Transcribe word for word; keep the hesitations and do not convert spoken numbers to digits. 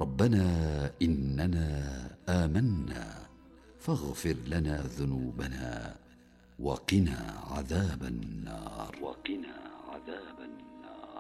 ربنا إننا آمنا فاغفر لنا ذنوبنا وقنا عذاب النار وقنا عذاب النار.